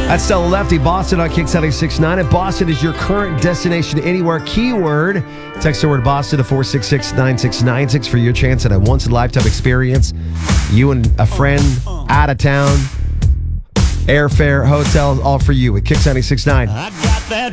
That's Stella Lefty, Boston on Kix 96.9. And Boston is your current destination anywhere. Keyword, text the word Boston to 466-9696 for your chance at a once-in-a-lifetime experience. You and a friend out of town. Airfare, hotels, all for you with Kix 96.9.